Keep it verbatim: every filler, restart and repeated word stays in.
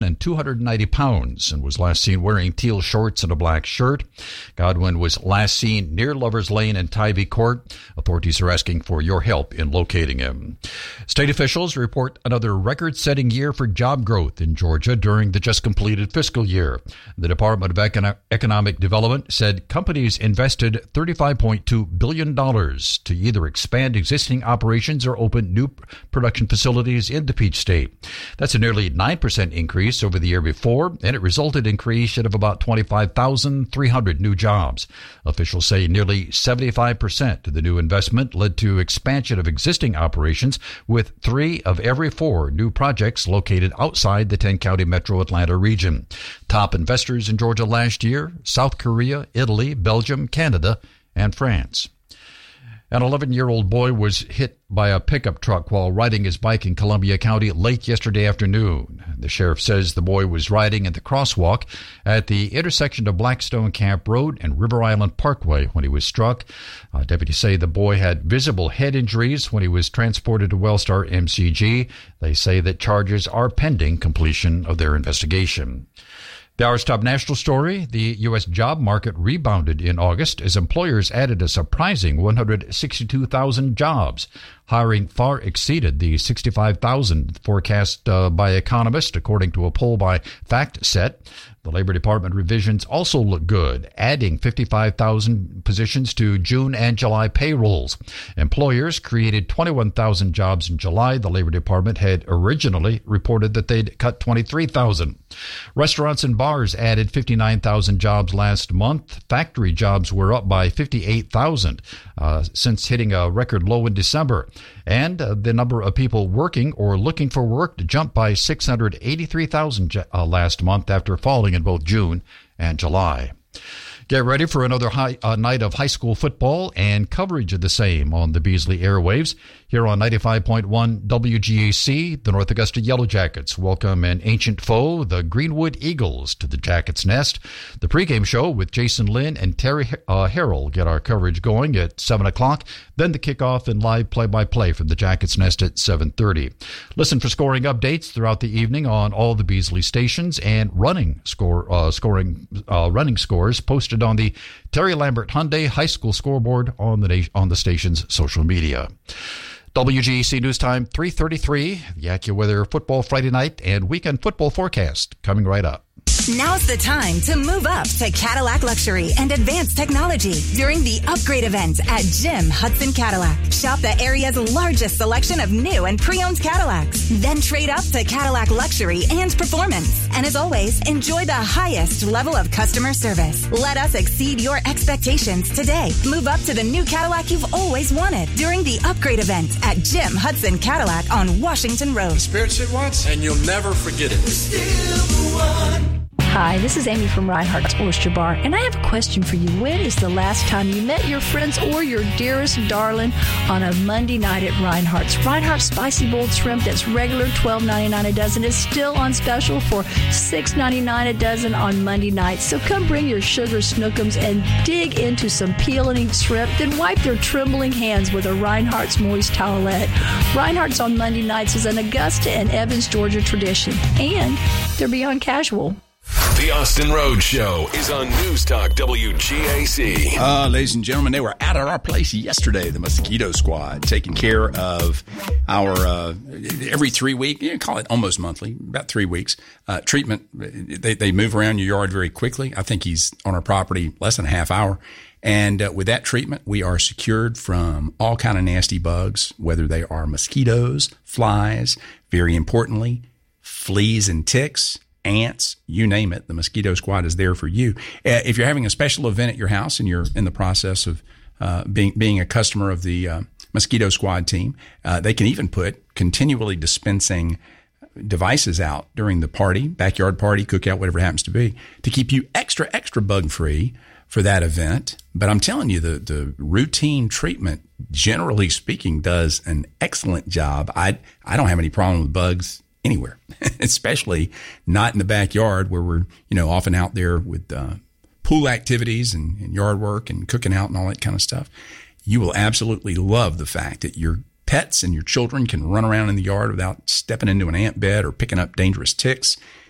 and two hundred ninety pounds and was last seen wearing teal shorts and a black shirt. Godwin was last seen near Lovers Lane and Tybee Court. Authorities are asking for your help in locating him. State officials report another record-setting year for job growth in Georgia during the just completed fiscal year. The Department of Econ- Economic Development said companies invested thirty-five point two billion dollars to either expand existing operations or open new production facilities in the Peach State. That's a nearly nine percent increase over the year before, and it resulted in creation of about twenty-five thousand three hundred new jobs. Officials say nearly seventy-five percent of the new investment led to expansion of existing operations, with three of every four new projects located outside the ten-county metro Atlanta region. Top investors in Georgia last year: South Korea, Italy, Belgium, Canada, and France. An eleven-year-old boy was hit by a pickup truck while riding his bike in Columbia County late yesterday afternoon. The sheriff says the boy was riding in the crosswalk at the intersection of Blackstone Camp Road and River Island Parkway when he was struck. Uh, deputies say the boy had visible head injuries when he was transported to Wellstar M C G. They say that charges are pending completion of their investigation. The hour's top national story: the U S job market rebounded in August as employers added a surprising one hundred sixty-two thousand jobs. Hiring far exceeded the sixty-five thousand forecast uh, by economists, according to a poll by FactSet. The Labor Department revisions also look good, adding fifty-five thousand positions to June and July payrolls. Employers created twenty-one thousand jobs in July. The Labor Department had originally reported that they'd cut twenty-three thousand. Restaurants and bars added fifty-nine thousand jobs last month. Factory jobs were up by fifty-eight thousand uh, since hitting a record low in December. And uh, the number of people working or looking for work jumped by six hundred eighty-three thousand uh, last month after falling in both June and July. Get ready for another high, uh, night of high school football and coverage of the same on the Beasley airwaves. Here on ninety-five point one W G A C, the North Augusta Yellow Jackets welcome an ancient foe, the Greenwood Eagles, to the Jackets' nest. The pregame show with Jason Lynn and Terry uh, Harrell get our coverage going at seven o'clock. Then the kickoff and live play-by-play from the Jackets' nest at seven thirty. Listen for scoring updates throughout the evening on all the Beasley stations, and running score uh, scoring uh, running scores posted on the Terry Lambert Hyundai High School scoreboard on the on the station's social media. W G A C News Time three thirty-three. The AccuWeather Football Friday Night and Weekend Football Forecast coming right up. Now's the time to move up to Cadillac Luxury and Advanced Technology during the upgrade event at Jim Hudson Cadillac. Shop the area's largest selection of new and pre-owned Cadillacs. Then trade up to Cadillac Luxury and Performance. And as always, enjoy the highest level of customer service. Let us exceed your expectations today. Move up to the new Cadillac you've always wanted during the upgrade event at Jim Hudson Cadillac on Washington Road. The Spirit said once, and you'll never forget it. We're still the one. Hi, this is Amy from Reinhardt's Oyster Bar, and I have a question for you. When is the last time you met your friends or your dearest darling on a Monday night at Reinhardt's? Reinhardt's Spicy Boiled Shrimp that's regular twelve ninety-nine a dozen is still on special for six ninety-nine a dozen on Monday nights. So come bring your sugar snookums and dig into some peel and eat shrimp, then wipe their trembling hands with a Reinhardt's moist towelette. Reinhardt's on Monday nights is an Augusta and Evans, Georgia tradition, and they're beyond casual. The Austin Road Show is on News Talk W G A C. Uh, ladies and gentlemen, they were out at our place yesterday, the Mosquito Squad, taking care of our uh, every three week, you call it almost monthly, about three weeks, uh, treatment. They, they move around your yard very quickly. I think he's on our property less than a half hour. And uh, with that treatment, we are secured from all kind of nasty bugs, whether they are mosquitoes, flies, very importantly, fleas and ticks, ants, you name it. The Mosquito Squad is there for you. Uh, if you're having a special event at your house and you're in the process of uh, being being a customer of the uh, Mosquito Squad team, uh, they can even put continually dispensing devices out during the party, backyard party, cookout, whatever it happens to be, to keep you extra, extra bug-free for that event. But I'm telling you, the, the routine treatment, generally speaking, does an excellent job. I I don't have any problem with bugs anywhere, especially not in the backyard where we're, you know, often out there with uh, pool activities and, and yard work and cooking out and all that kind of stuff. You will absolutely love the fact that your pets and your children can run around in the yard without stepping into an ant bed or picking up dangerous ticks.